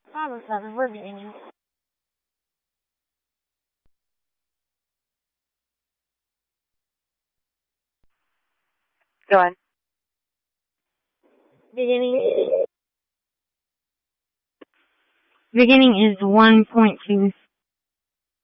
Problem 7, we're beginning. Go on. Beginning is 1.2.